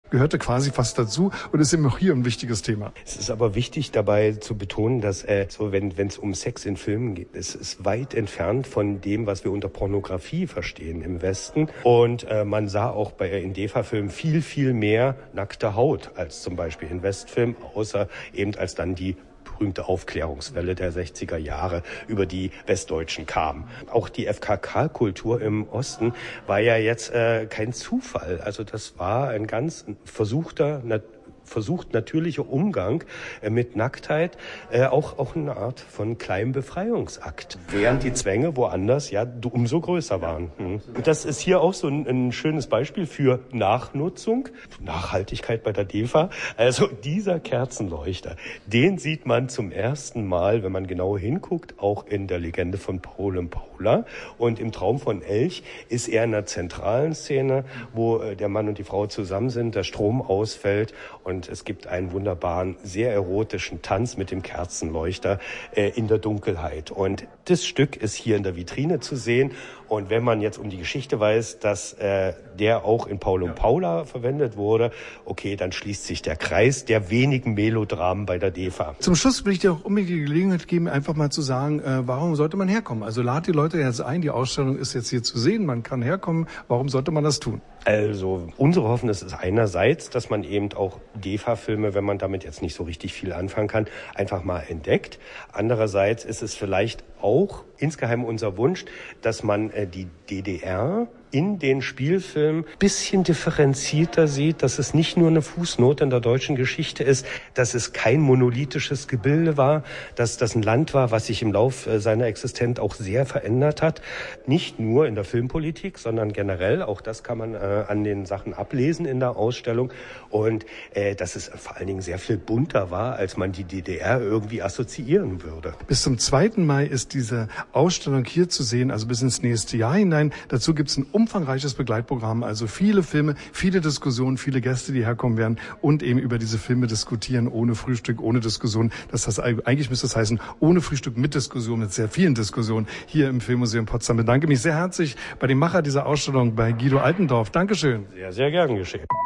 gehörte quasi fast dazu und ist eben auch hier ein wichtiges Thema. Es ist aber wichtig dabei zu betonen, dass wenn es um Sex in Filmen geht, es ist weit entfernt von dem, was wir unter Pornografie verstehen im Westen. Und man sah auch in DEFA-Filmen viel, viel mehr nackte Haut als zum Beispiel in Westfilmen, außer eben als dann die berühmte Aufklärungswelle der 60er Jahre über die Westdeutschen kam. Auch die FKK-Kultur im Osten war ja jetzt kein Zufall. Also das war ein ganz versucht natürlicher Umgang mit Nacktheit, auch eine Art von kleinem Befreiungsakt. Während die Zwänge woanders ja umso größer waren. Und das ist hier auch so ein schönes Beispiel für Nachnutzung, Nachhaltigkeit bei der DEFA. Also dieser Kerzenleuchter, den sieht man zum ersten Mal, wenn man genau hinguckt, auch in der Legende von Paul und Paula. Und im Traum von Elch ist er in einer zentralen Szene, wo der Mann und die Frau zusammen sind, der Strom ausfällt und es gibt einen wunderbaren, sehr erotischen Tanz mit dem Kerzenleuchter in der Dunkelheit. Und das Stück ist hier in der Vitrine zu sehen. Und wenn man jetzt um die Geschichte weiß, dass der auch in Paul und Paula verwendet wurde, okay, dann schließt sich der Kreis der wenigen Melodramen bei der DEFA. Zum Schluss will ich dir auch unbedingt die Gelegenheit geben, einfach mal zu sagen, warum sollte man herkommen? Also lad die Leute jetzt ein, die Ausstellung ist jetzt hier zu sehen, man kann herkommen. Warum sollte man das tun? Also unsere Hoffnung ist einerseits, dass man eben auch DEFA-Filme, wenn man damit jetzt nicht so richtig viel anfangen kann, einfach mal entdeckt. Andererseits ist es vielleicht auch insgeheim unser Wunsch, dass man die DDR in den Spielfilmen bisschen differenzierter sieht, dass es nicht nur eine Fußnote in der deutschen Geschichte ist, dass es kein monolithisches Gebilde war, dass das ein Land war, was sich im Lauf seiner Existenz auch sehr verändert hat. Nicht nur in der Filmpolitik, sondern generell. Auch das kann man an den Sachen ablesen in der Ausstellung. Und dass es vor allen Dingen sehr viel bunter war, als man die DDR irgendwie assoziieren würde. Bis zum 2. Mai ist diese Ausstellung hier zu sehen, also bis ins nächste Jahr hinein. Dazu gibt es ein umfangreiches Begleitprogramm, also viele Filme, viele Diskussionen, viele Gäste, die herkommen werden und eben über diese Filme diskutieren, ohne Frühstück, ohne Diskussion. Das heißt, eigentlich müsste es heißen, ohne Frühstück mit Diskussion, mit sehr vielen Diskussionen hier im Filmmuseum Potsdam. Ich bedanke mich sehr herzlich bei dem Macher dieser Ausstellung, bei Guido Altendorf. Dankeschön. Sehr, sehr gern geschehen.